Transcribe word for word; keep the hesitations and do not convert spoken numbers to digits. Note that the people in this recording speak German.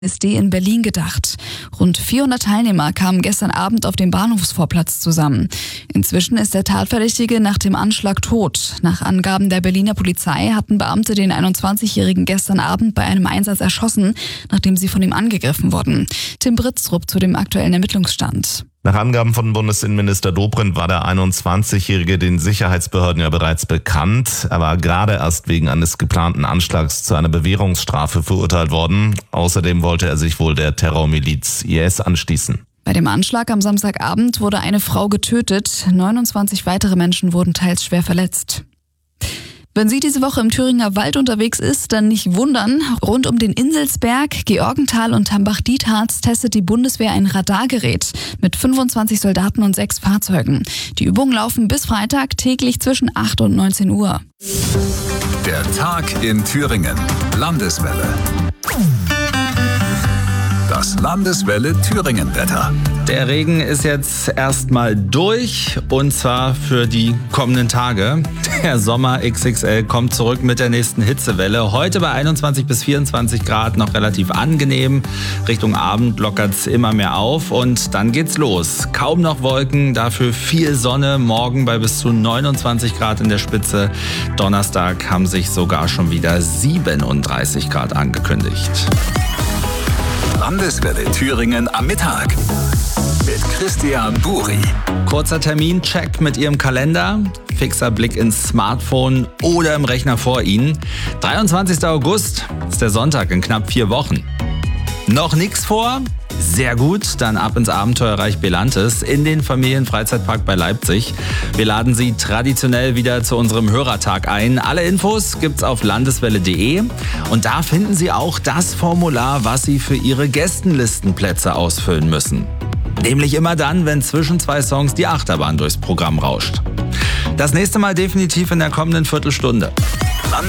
ist die in Berlin gedacht. Rund vierhundert Teilnehmer kamen gestern Abend auf dem Bahnhofsvorplatz zusammen. Inzwischen ist der Tatverdächtige nach dem Anschlag tot. Nach Angaben der Berliner Polizei hatten Beamte den einundzwanzigjährigen gestern Abend bei einem Einsatz erschossen, nachdem sie von ihm angegriffen wurden. Tim Britztrup zu dem aktuellen Ermittlungsstand. Nach Angaben von Bundesinnenminister Dobrindt war der einundzwanzigjährige den Sicherheitsbehörden ja bereits bekannt. Er war gerade erst wegen eines geplanten Anschlags zu einer Bewährungsstrafe verurteilt worden. Außerdem wollte er sich wohl der Terrormiliz I S anschließen. Bei dem Anschlag am Samstagabend wurde eine Frau getötet. neunundzwanzig weitere Menschen wurden teils schwer verletzt. Wenn sie diese Woche im Thüringer Wald unterwegs ist, dann nicht wundern. Rund um den Inselsberg, Georgenthal und Tambach-Dietharz testet die Bundeswehr ein Radargerät mit fünfundzwanzig Soldaten und sechs Fahrzeugen. Die Übungen laufen bis Freitag täglich zwischen acht und neunzehn Uhr. Der Tag in Thüringen. Landeswelle. Das Landeswelle Thüringen-Wetter. Der Regen ist jetzt erstmal durch und zwar für die kommenden Tage. Der Sommer X X L kommt zurück mit der nächsten Hitzewelle. Heute bei einundzwanzig bis vierundzwanzig Grad noch relativ angenehm. Richtung Abend lockert es immer mehr auf und dann geht's los. Kaum noch Wolken, dafür viel Sonne. Morgen bei bis zu neunundzwanzig Grad in der Spitze. Donnerstag haben sich sogar schon wieder siebenunddreißig Grad angekündigt. Landeswelle Thüringen am Mittag mit Christian Buri. Kurzer Termincheck mit Ihrem Kalender, fixer Blick ins Smartphone oder im Rechner vor Ihnen. dreiundzwanzigster August ist der Sonntag in knapp vier Wochen. Noch nichts vor? Sehr gut, dann ab ins Abenteuerreich Belantes in den Familienfreizeitpark bei Leipzig. Wir laden Sie traditionell wieder zu unserem Hörertag ein. Alle Infos gibt's auf landeswelle punkt de und da finden Sie auch das Formular, was Sie für Ihre Gästenlistenplätze ausfüllen müssen. Nämlich immer dann, wenn zwischen zwei Songs die Achterbahn durchs Programm rauscht. Das nächste Mal definitiv in der kommenden Viertelstunde.